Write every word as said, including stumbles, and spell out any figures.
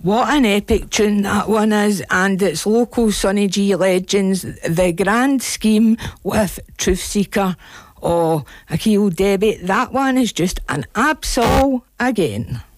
What an epic tune that one is, and it's local Sonny G legends, The Grand Scheme with Truth Seeker. Oh, Akil Debbie, that one is just an absol again.